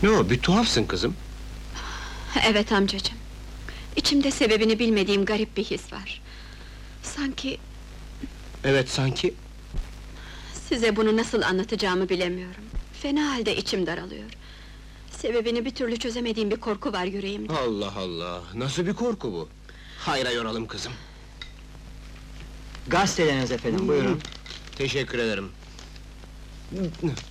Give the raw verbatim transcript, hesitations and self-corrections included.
Ne o, bir tuhafsın kızım. Evet amcacığım. İçimde sebebini bilmediğim garip bir his var. Sanki Evet, sanki... size bunu nasıl anlatacağımı bilemiyorum. Fena halde içim daralıyor. Sebebini bir türlü çözemediğim bir korku var yüreğimde. Allah Allah, nasıl bir korku bu? Hayra yoralım kızım. Gazeteleriniz efendim, buyurun. Teşekkür ederim.